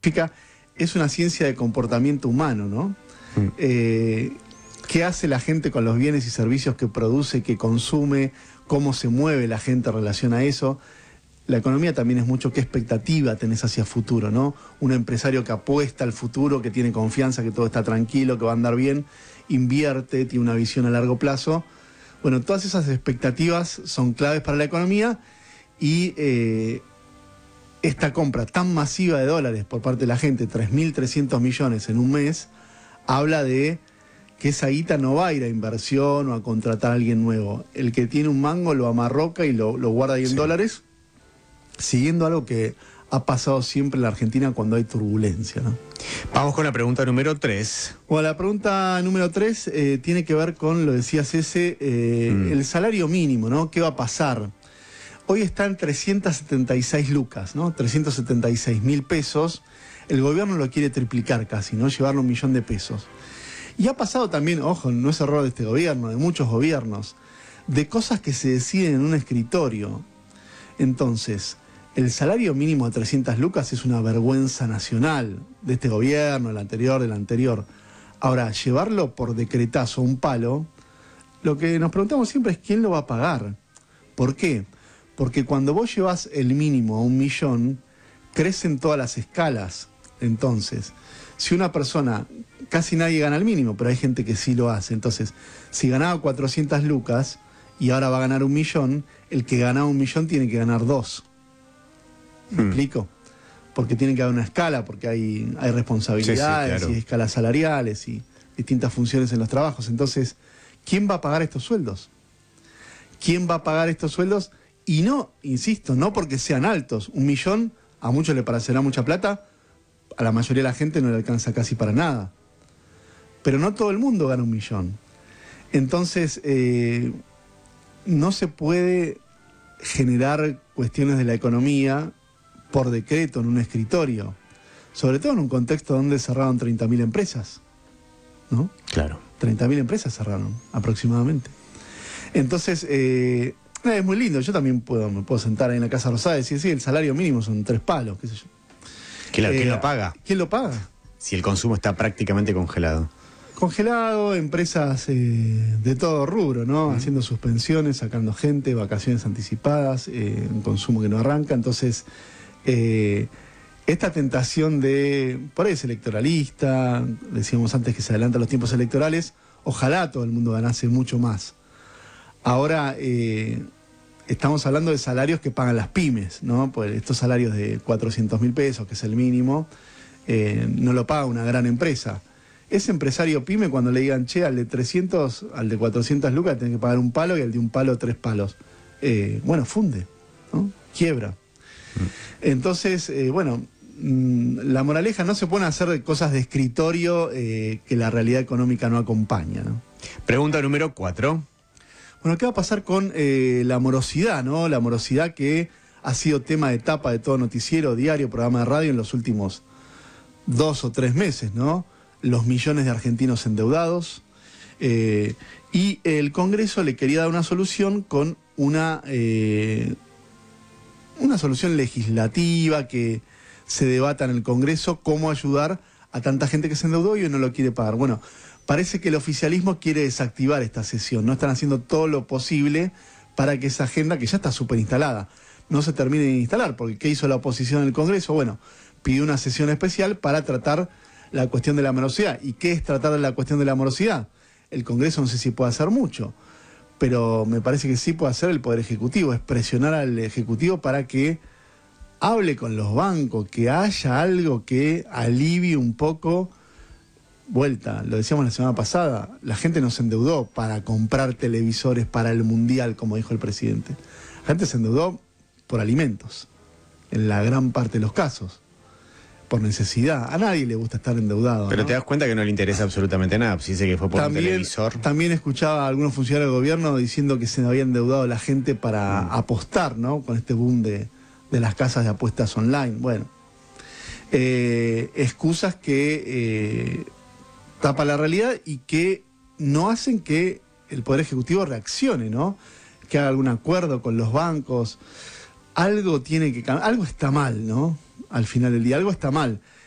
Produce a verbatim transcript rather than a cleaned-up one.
significa, es una ciencia de comportamiento humano, ¿no? Mm. Eh, ¿Qué hace la gente con los bienes y servicios que produce, que consume? ¿Cómo se mueve la gente en relación a eso? La economía también es mucho qué expectativa tenés hacia el futuro, ¿no? Un empresario que apuesta al futuro, que tiene confianza, que todo está tranquilo, que va a andar bien, invierte, tiene una visión a largo plazo. Bueno, todas esas expectativas son claves para la economía y eh, esta compra tan masiva de dólares por parte de la gente, tres mil trescientos millones en un mes, habla de que esa guita no va a ir a inversión o a contratar a alguien nuevo. El que tiene un mango lo amarroca y lo, lo guarda ahí en sí. dólares, siguiendo algo que ha pasado siempre en la Argentina cuando hay turbulencia, ¿no? Vamos con la pregunta número tres. Bueno, la pregunta número tres eh, tiene que ver con, lo decías ese, eh, mm. el salario mínimo, ¿no? ¿Qué va a pasar? Hoy está en trescientas setenta y seis lucas, ¿no? trescientos setenta y seis mil pesos. El gobierno lo quiere triplicar casi, ¿no? Llevarlo a un millón de pesos. Y ha pasado también, ojo, no es error de este gobierno, de muchos gobiernos, de cosas que se deciden en un escritorio. Entonces, el salario mínimo de trescientas lucas es una vergüenza nacional de este gobierno, del anterior, del anterior. Ahora, llevarlo por decretazo a un palo, lo que nos preguntamos siempre es quién lo va a pagar. ¿Por qué? Porque cuando vos llevas el mínimo a un millón, crecen todas las escalas. Entonces, si una persona, casi nadie gana el mínimo, pero hay gente que sí lo hace. Entonces, si ganaba cuatrocientas lucas y ahora va a ganar un millón, el que ganaba un millón tiene que ganar dos. ¿Me hmm. explico? Porque tiene que haber una escala, porque hay, hay responsabilidades, sí, sí, claro. y escalas salariales y distintas funciones en los trabajos. Entonces, ¿quién va a pagar estos sueldos? ¿Quién va a pagar estos sueldos? Y no, insisto, no porque sean altos. Un millón, a muchos le parecerá mucha plata, a la mayoría de la gente no le alcanza casi para nada. Pero no todo el mundo gana un millón. Entonces, eh, no se puede generar cuestiones de la economía por decreto en un escritorio. Sobre todo en un contexto donde cerraron treinta mil empresas, ¿no? Claro. treinta mil empresas cerraron, aproximadamente. Entonces, eh, es muy lindo. Yo también puedo, me puedo sentar ahí en la Casa Rosada y decir, sí, el salario mínimo son tres palos, qué sé yo. Claro, ¿quién Eh, lo paga? ¿Quién lo paga? Si el consumo está prácticamente congelado. Congelado, empresas eh, de todo rubro, ¿no? Mm. Haciendo suspensiones, sacando gente, vacaciones anticipadas, eh, un consumo que no arranca. Entonces, eh, esta tentación de, por ahí es electoralista, decíamos antes que se adelantan los tiempos electorales, ojalá todo el mundo ganase mucho más. Ahora, eh, estamos hablando de salarios que pagan las pymes, ¿no? Pues estos salarios de cuatrocientos mil pesos, que es el mínimo, eh, no lo paga una gran empresa. Ese empresario pyme, cuando le digan, che, al de trescientos, al de cuatrocientas lucas, tiene que pagar un palo y al de un palo tres palos. Eh, bueno, funde, ¿no? Quiebra. Mm. Entonces, eh, bueno, mmm, la moraleja, no se pueden hacer cosas de escritorio eh, que la realidad económica no acompaña, ¿no? Pregunta número cuatro. Bueno, ¿qué va a pasar con eh, la morosidad, ¿no? La morosidad que ha sido tema de tapa de todo noticiero, diario, programa de radio en los últimos dos o tres meses, ¿no? Los millones de argentinos endeudados. Eh, y el Congreso le quería dar una solución con una, eh, una solución legislativa que se debata en el Congreso, cómo ayudar a tanta gente que se endeudó y no lo quiere pagar. Bueno, parece que el oficialismo quiere desactivar esta sesión, no están haciendo todo lo posible para que esa agenda, que ya está súper instalada, no se termine de instalar, porque ¿qué hizo la oposición en el Congreso? Bueno, pidió una sesión especial para tratar la cuestión de la morosidad. ¿Y qué es tratar la cuestión de la morosidad? El Congreso no sé si puede hacer mucho, pero me parece que sí puede hacer el Poder Ejecutivo, es presionar al Ejecutivo para que hable con los bancos, que haya algo que alivie un poco. Vuelta, lo decíamos la semana pasada, la gente no se endeudó para comprar televisores para el Mundial, como dijo el presidente. La gente se endeudó por alimentos, en la gran parte de los casos, por necesidad. A nadie le gusta estar endeudado. Pero ¿no? Te das cuenta que no le interesa absolutamente nada, si dice que fue por también, un televisor. También escuchaba a algunos funcionarios del gobierno diciendo que se había endeudado la gente para mm. apostar, ¿no? Con este boom de, de las casas de apuestas online. Bueno, eh, excusas que eh, tapa la realidad y que no hacen que el Poder Ejecutivo reaccione, ¿no? Que haga algún acuerdo con los bancos. Algo tiene que cambiar, algo está mal, ¿no? Al final del día, algo está mal.